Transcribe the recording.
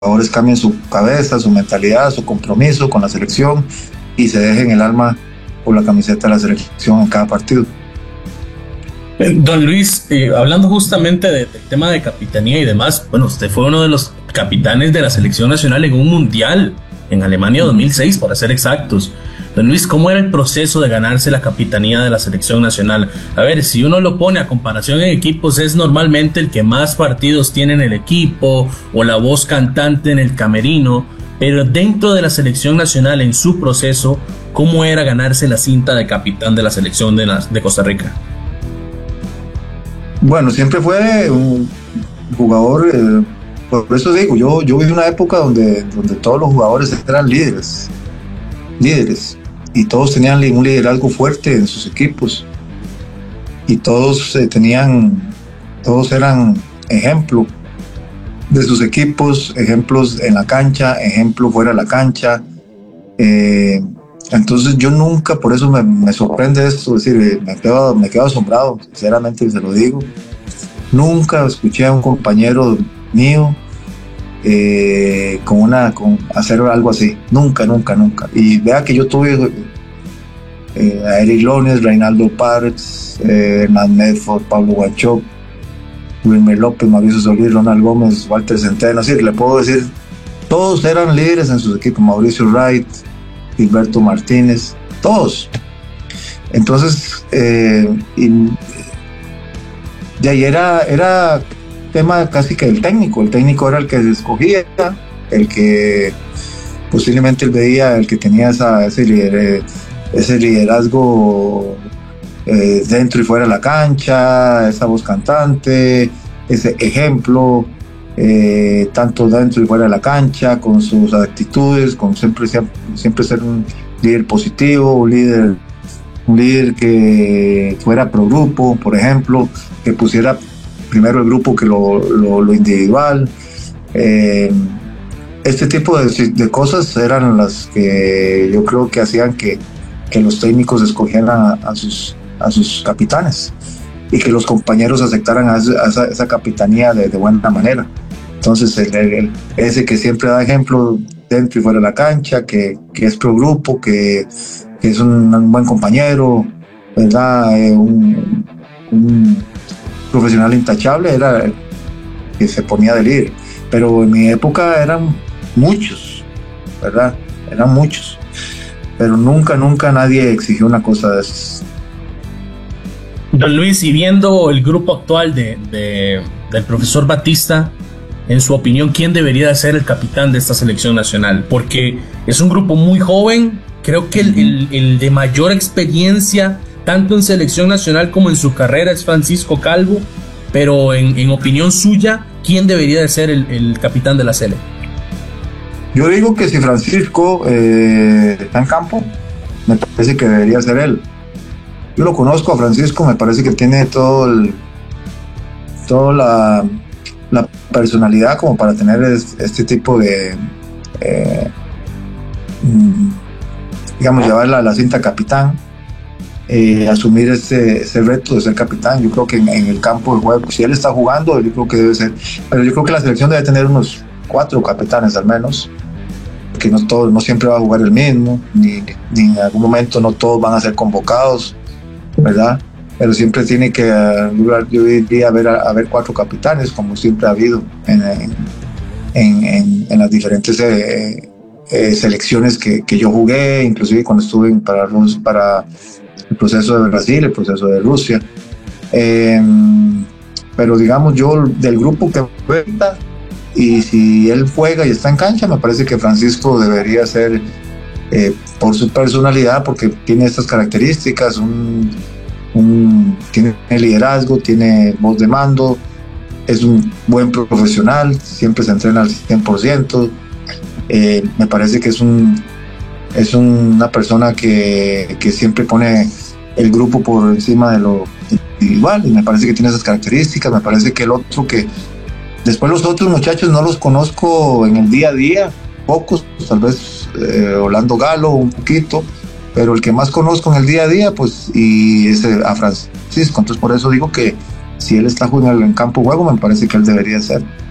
jugadores cambien su cabeza, su mentalidad, su compromiso con la selección y se dejen el alma por la camiseta de la selección en cada partido. Don Luis, hablando justamente del tema de capitanía y demás, bueno, usted fue uno de los capitanes de la selección nacional en un mundial en Alemania 2006, para ser exactos. Don Luis, ¿cómo era el proceso de ganarse la capitanía de la selección nacional? A ver, si uno lo pone a comparación en equipos, es normalmente el que más partidos tiene en el equipo o la voz cantante en el camerino, pero dentro de la selección nacional, en su proceso, ¿cómo era ganarse la cinta de capitán de la selección de Costa Rica? Bueno, siempre fue un jugador, por eso digo, yo viví una época donde todos los jugadores eran líderes, y todos tenían un liderazgo fuerte en sus equipos, y todos eran ejemplo de sus equipos, ejemplos en la cancha, ejemplo fuera de la cancha. Entonces yo nunca, por eso me sorprende esto, es decir, me quedo asombrado, sinceramente se lo digo. Nunca escuché a un compañero mío con hacer algo así, nunca. Y vea que yo tuve a Eric Lones, Reinaldo Párez, Hernán Medford, Pablo Guanchope, Wilmer López, Mauricio Solís, Ronald Gómez, Walter Centeno, así le puedo decir, todos eran líderes en sus equipos, Mauricio Wright, Gilberto Martínez, todos. Entonces, de ahí era tema casi que del técnico. El técnico era el que se escogía, el que posiblemente él veía, el que tenía ese liderazgo dentro y fuera de la cancha, esa voz cantante, ese ejemplo, tanto dentro y fuera de la cancha, con sus actitudes, con siempre ser un líder positivo, un líder que fuera pro grupo, por ejemplo, que pusiera primero el grupo que lo individual. Este tipo de cosas eran las que yo creo que hacían que los técnicos escogieran a sus capitanes y que los compañeros aceptaran a esa capitanía de buena manera. Entonces ese que siempre da ejemplo dentro y fuera de la cancha, que es pro grupo, que es un buen compañero, ¿verdad? Un profesional intachable, era el que se ponía de líder. Pero en mi época eran muchos, ¿verdad? Eran muchos. Pero nunca nadie exigió una cosa de esas. Don Luis, y viendo el grupo actual del profesor Batista, en su opinión, ¿quién debería ser el capitán de esta selección nacional? Porque es un grupo muy joven, creo que el de mayor experiencia, tanto en selección nacional como en su carrera, es Francisco Calvo, pero en opinión suya, ¿quién debería de ser el capitán de la Sele? Yo digo que si Francisco está en campo, me parece que debería ser él. Yo lo conozco a Francisco, me parece que tiene toda la personalidad como para tener este tipo de digamos, llevarla a la cinta capitán, asumir ese reto de ser capitán. Yo creo que en el campo de juego, si él está jugando, yo creo que debe ser, pero yo creo que la selección debe tener unos 4 capitanes al menos, porque no siempre va a jugar el mismo, ni en algún momento no todos van a ser convocados, ¿verdad? Pero siempre tiene que, yo diría, haber 4 capitanes, como siempre ha habido en las diferentes selecciones que yo jugué, inclusive cuando estuve para el proceso de Brasil, el proceso de Rusia. Pero digamos, yo del grupo que juega, y si él juega y está en cancha, me parece que Francisco debería ser, por su personalidad, porque tiene estas características, tiene liderazgo, tiene voz de mando, es un buen profesional, siempre se entrena al 100%. Me parece que es una persona que siempre pone el grupo por encima de lo individual, y me parece que tiene esas características. Me parece que el otro que después, los otros muchachos no los conozco en el día a día, pocos, tal vez Orlando Galo un poquito, pero el que más conozco en el día a día, pues, y es a Francisco. Entonces por eso digo que si él está jugando en campo de juego, me parece que él debería ser.